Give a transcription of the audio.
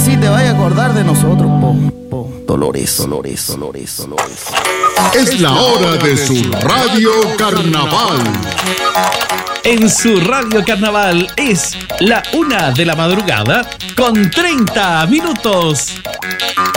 así te vaya a acordar de nosotros, Dolores, Dolores, Dolores, Dolores. Es la hora de su Radio Carnaval. En su Radio Carnaval es la 1 de la madrugada con 30 minutos.